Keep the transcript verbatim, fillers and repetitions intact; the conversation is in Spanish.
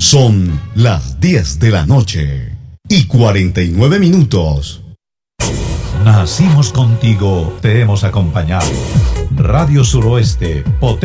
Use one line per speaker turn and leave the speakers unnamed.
Son las diez de la noche y cuarenta y nueve minutos.
Nacimos contigo, te hemos acompañado. Radio Suroeste, potente.